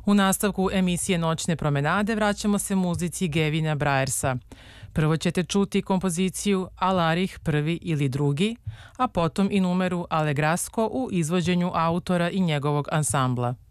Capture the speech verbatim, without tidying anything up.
U nastavku emisije Noćne promenade vraćamo se muzici Gevina Brajersa. Prvo ćete čuti kompoziciju Alarih prvi ili drugi, a potom i numeru Alegrasko u izvođenju autora i njegovog ansambla.